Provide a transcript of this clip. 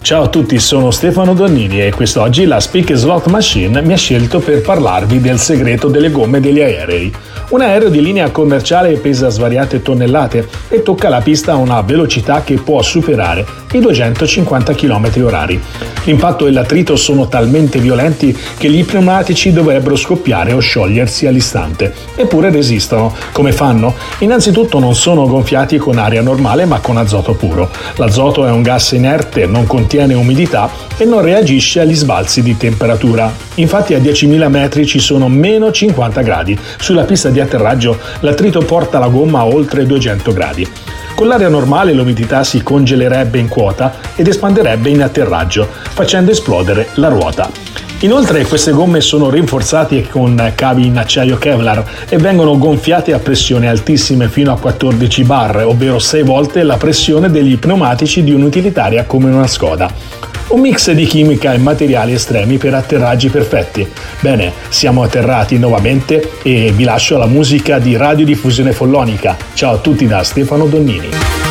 Ciao a tutti, sono Stefano Donnini e quest'oggi la Speak Slot Machine mi ha scelto per parlarvi del segreto delle gomme degli aerei. Un aereo di linea commerciale pesa svariate tonnellate e tocca la pista a una velocità che può superare i 250 km/h. L'impatto e l'attrito sono talmente violenti che gli pneumatici dovrebbero scoppiare o sciogliersi all'istante. Eppure resistono. Come fanno? Innanzitutto non sono gonfiati con aria normale ma con azoto puro. L'azoto è un gas inerte, non contiene umidità e non reagisce agli sbalzi di temperatura. Infatti a 10.000 metri ci sono meno 50 gradi. Sulla pista di atterraggio l'attrito porta la gomma a oltre 200 gradi. Con l'aria normale l'umidità si congelerebbe in quota ed espanderebbe in atterraggio, facendo esplodere la ruota. Inoltre queste gomme sono rinforzate con cavi in acciaio Kevlar e vengono gonfiate a pressioni altissime fino a 14 bar, ovvero 6 volte la pressione degli pneumatici di un'utilitaria come una Skoda. Un mix di chimica e materiali estremi per atterraggi perfetti. Bene, siamo atterrati nuovamente e vi lascio alla musica di Radiodiffusione Follonica. Ciao a tutti da Stefano Donnini.